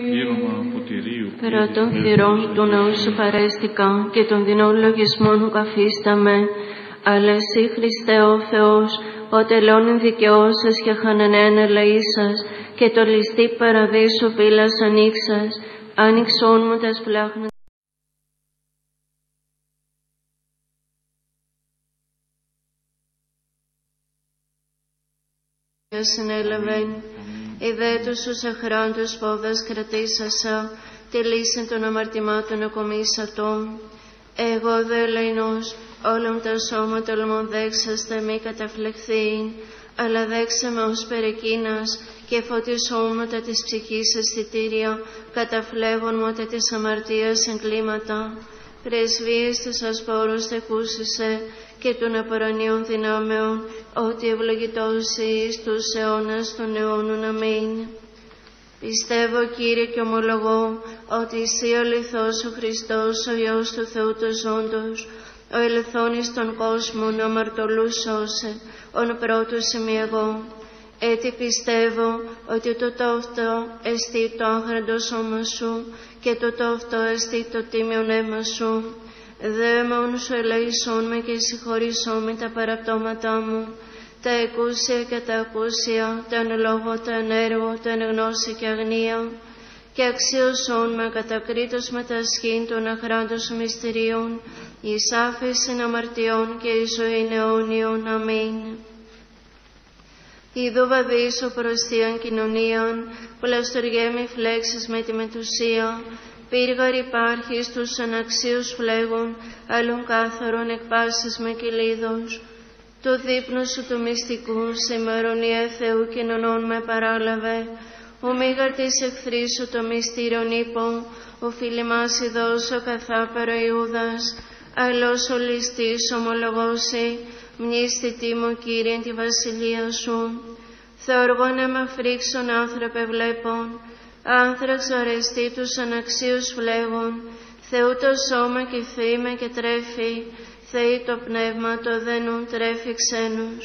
πλήρωμα ποτηρίου, πέρα των θυρών του ναού σου παρέστηκα και των δεινών λογισμών μου καθίσταμε, αλλά εσύ, Χριστέ ο Θεός, ο τελώνην δικαιώσας και χανανέαν ελαΐσας, και το ληστή παραδείσου πύλας ανοίξας, άνοιξόν μου τας πλάχνα. Συνέλαβεν, ιδέτους τους αχράντους πόδας κρατήσασα, τη λύση των αμαρτημάτων ακομίσατο. Εγώ δε ελεηνός, όλων τα σώμα τολμών δέξαστε μη καταφλεχθήν, αλλά δέξε με ως περεκείνας και φωτισόν μου τα της ψυχής αισθητήρια, καταφλέγον μου τα της αμαρτίας εγκλήματα. Πρεσβείες τους ασπόρους τεκούσισε και των απορανίων δυνάμεων, ότι ευλογητός εις τους αιώνας των αιώνων. Αμήν. Πιστεύω, Κύριε, και ομολογώ ότι εσύ ο αληθώς ο Χριστός, ο Υιός του Θεού του ζώντος, ο ελθόν εις τον κόσμο, ο αμαρτωλούς σώσε, ον πρώτος ημί εγώ. Έτσι πιστεύω ότι το τόφτο εστί το άγραντο σώμα σου και το τόφτο εστί το τίμιον αίμα σου. Δέμον σου ελεησόν με και συγχωρήσόν με τα παραπτώματά μου, τα εκούσια και τα ακούσια, τα εν λόγω, τα εν έργο, τα εν γνώση και αγνία, και αξίωσόν με κατακρίτως με τα σχήν των αχράντων σου μυστηρίων, εις άφεσιν αμαρτιών και εις ζωήν αιώνιον. Αμήν. Ιδού βαδίσω προς θείαν κοινωνίαν, πλαστοργέμι φλέξεις με τη μετουσία, πύργαρ υπάρχει στους αναξίους φλέγων, άλλων κάθαρων εκπάσεις με κυλίδος. Το δείπνο σου του μυστικού, σημερονιέ Θεού κοινωνών με παράλαβε, ο μήγαρ της εχθρής σου το μυστήριον ύπο, ο φιλιμάς ειδός ο καθάπερο Ιούδας, αλλός ο ληστής ομολογώσει, μνήστητη μου Κύριε τη βασιλεία σου. Θεοργώνε με φρίξον άνθρωπε βλέπων, άνθραξ αρεστή τους αναξίους φλέγων, Θεού το σώμα και θύμε και τρέφει, Θεή το πνεύμα το δένουν τρέφει ξένους.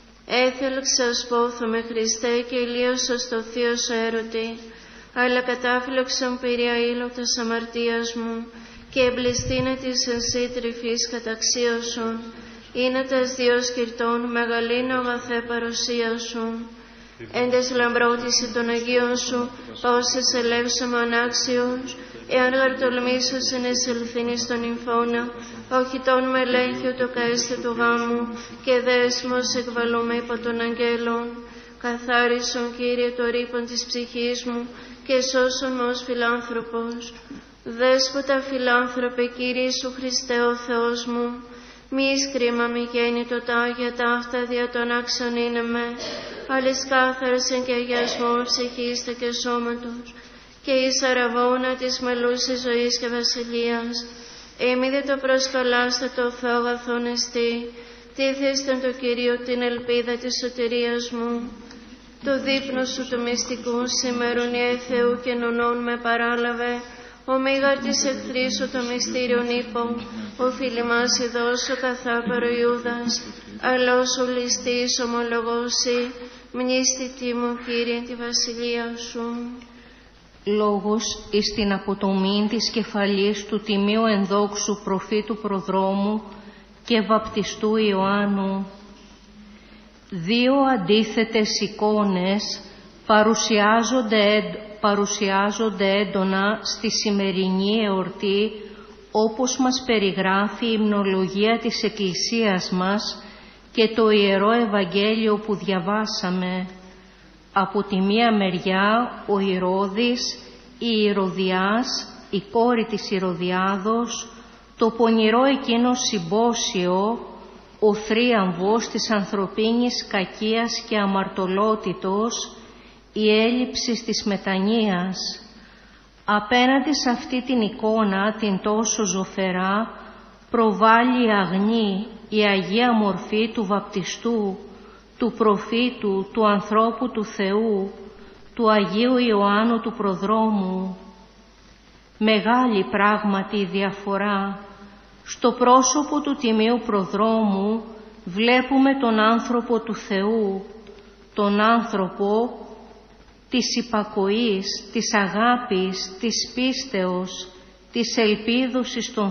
Έθελξας πόθο με Χριστέ και ηλίωσα στο θείο σου έρωτη, αλλά κατάφλεξον πυρία ήλωτας αμαρτίας μου και εμπληστήνε της εσύ τρυφής καταξίωσον, είναι τας δύο σκυρτών μεγαλήν αγαθέ παρουσία σου. Εν τες λαμπρότηση των Αγίων σου, πόσες ελεύσαμε ανάξιους, εάν γαρτολμήσω συνεσελθήνει στον νυμφώνα, όχι τον μελέχιο το καίσθη του γάμου, και δέσμος εκβαλούμε υπό των αγγέλων. Καθάρισον, Κύριε, το ρήπον της ψυχής μου, και σώσον με ως φιλάνθρωπος. Δέσποτα φιλάνθρωπε, Κύριε σου Χριστέ ο Θεός μου, μη εις κρίμα μη γέννητο τα άγια ταύτα δια των άξιον είναι με, άλλης κάθαρας εν και αγιασμό ψυχής και σώματος, και εις αραβώνα της μελούσης ζωής και βασιλείας. Εμεί δε το προσκαλάστε το Θεό αγαθόν εστί, τίθεστον το Κυρίο την ελπίδα της σωτηρίας μου. Το δείπνο σου του μυστικού σημερονιέ Θεού και νονών με παράλαβε, ο μήγαρ της εχθρής σου το μυστήριον ύπο, ο φιλιμάς ειδός ο καθάπερο Ιούδας, αλλός ο ληστής ομολογώσει, μνήστητη μου Κύριε τη βασιλεία σου. Λόγος εις την αποτομήν της κεφαλής του τιμίου ενδόξου προφήτου προδρόμου και βαπτιστού Ιωάννου. Δύο αντίθετες εικόνες παρουσιάζονται έντονα στη σημερινή εορτή, όπως μας περιγράφει η υμνολογία της Εκκλησίας μας και το Ιερό Ευαγγέλιο που διαβάσαμε. Από τη μία μεριά ο Ηρώδης, η Ηρωδιάς, η κόρη της Ηρωδιάδος, το πονηρό εκείνο συμπόσιο, ο θρίαμβος της ανθρωπίνης κακίας και αμαρτωλότητος, η έλλειψη της μετανοίας. Απέναντι σε αυτή την εικόνα, την τόσο ζωφερά, προβάλλει αγνή η Αγία Μορφή του βαπτιστού, του προφήτου, του ανθρώπου του Θεού, του Αγίου Ιωάννου του Προδρόμου. Μεγάλη πράγματι η διαφορά. Στο πρόσωπο του τιμίου Προδρόμου βλέπουμε τον άνθρωπο του Θεού, τον άνθρωπο της υπακοής, της αγάπης, της πίστεως, της ελπίδους εις τον